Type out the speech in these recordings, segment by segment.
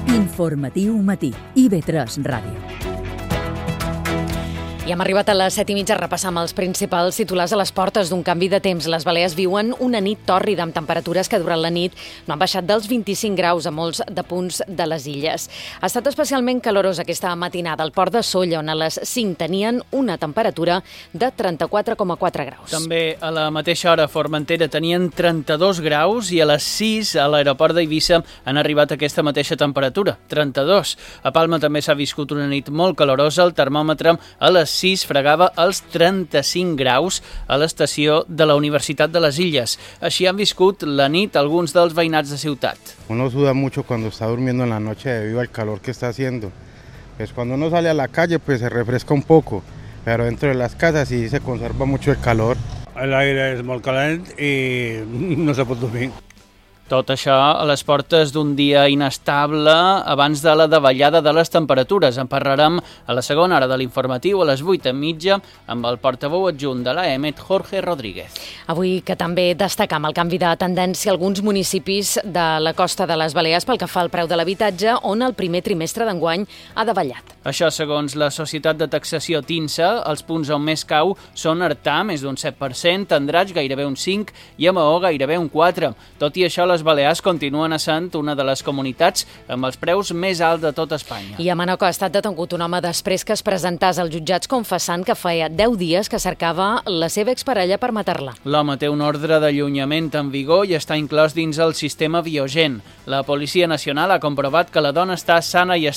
Informatiu Matí, IB3 Ràdio. I hem arribat a les 7:30 a repassar amb els principals titulars a les portes d'un canvi de temps. Les Balears viuen una nit tòrrida amb temperatures que durant la nit no han baixat dels 25 graus a molts de punts de les illes. Ha estat especialment calorós aquesta matinada al port de Sóller, on a les 5 tenien una temperatura de 34,4 graus. També a la mateixa hora a Formentera tenien 32 graus i a les 6 a l'aeroport d'Eivissa han arribat a aquesta mateixa temperatura, 32. A Palma també s'ha viscut una nit molt calorosa. El termòmetre a les 6 fregava els 35 graus a l'estació de la Universitat de les Illes. Així han viscut la nit alguns dels veïnats de ciutat. Uno suda mucho cuando está durmiendo en la noche debido al calor que está haciendo. Pues cuando uno sale a la calle pues se refresca un poco, pero dentro de las casas sí se conserva mucho el calor. El aire és molt calent i no se pot dormir. Tot això a les portes d'un dia inestable abans de la davallada de les temperatures. En parlarem a la segona hora de l'informatiu a les 8:30 amb el portaveu adjunt de l'AEMET, Jorge Rodríguez. Avui que també destacam el canvi de tendència a alguns municipis de la costa de les Balears pel que fa al preu de l'habitatge, on el primer trimestre d'enguany ha davallat. Això segons la societat de taxació TINSA. Els punts on més cau són Artà, més d'un 7%, Andratx, gairebé un 5%, i a Maó, gairebé un 4%. Tot i això, les Balears continuen essent una de les comunitats amb els preus més alts de tot Espanya. I a Manacor ha estat detengut un home després que es presentés als jutjats confessant que feia 10 dies que cercava la seva exparella per matar-la. L'home té un ordre d'allunyament en vigor i està inclòs dins el sistema Biogen. La Policia Nacional ha comprovat que la dona està sana i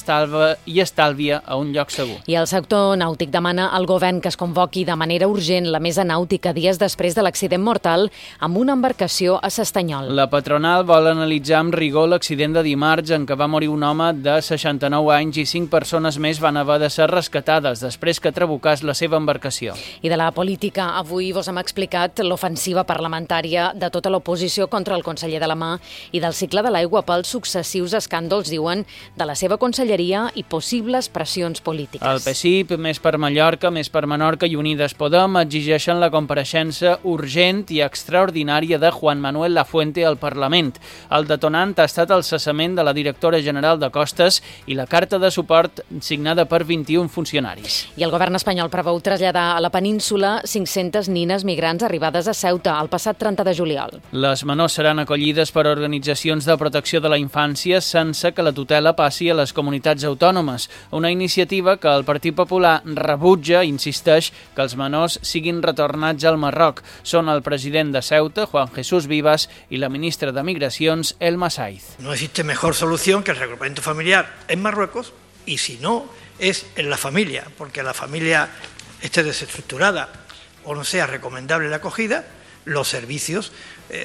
estalvia a un lloc segur. I el sector nàutic demana al govern que es convoqui de manera urgent la mesa nàutica dies després de l'accident mortal amb una embarcació a s'Estanyol. La patronal vol analitzar amb rigor l'accident de dimarts en què va morir un home de 69 anys i 5 persones més van haver de ser rescatades després que trabucàs la seva embarcació. I de la política, avui vos hem explicat l'ofensiva parlamentària de tota l'oposició contra el conseller de la Mà i del cicle de l'aigua pels successius escàndols, diuen, de la seva conselleria i possibles pressions polítiques. El PSIP, Més per Mallorca, Més per Menorca i Unides Podem exigeixen la compareixença urgent i extraordinària de Juan Manuel Lafuente al Parlament. El detonant ha estat el cessament de la directora general de Costes i la carta de suport signada per 21 funcionaris. I el govern espanyol preveu traslladar a la península 500 nines migrants arribades a Ceuta el passat 30 de juliol. Les menors seran acollides per organitzacions de protecció de la infància sense que la tutela passi a les comunitats autònomes. Una iniciativa que el Partit Popular rebutja i insisteix que els menors siguin retornats al Marroc. Són el president de Ceuta, Juan Jesús Vivas, i la ministra de Migracions, Elma Saiz. No existe mejor solución que el reagrupamiento familiar en Marruecos y si no es en la familia, porque la familia esté desestructurada o no sea recomendable la acogida, los servicios